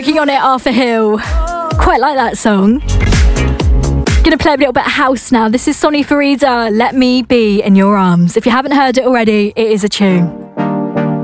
Working on it, Arthur Hill. Quite like that song. Gonna play a little bit of house now. This is Sonny Farida, Let Me Be in Your Arms. If you haven't heard it already, it is a tune.